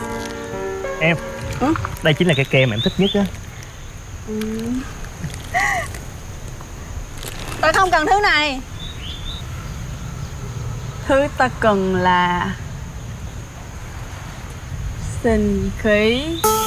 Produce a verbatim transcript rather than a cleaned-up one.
Em. Ừ? Đây chính là cái kem em thích nhất á. Ừ. Tao không cần thứ này. Thứ ta cần là sinh khí.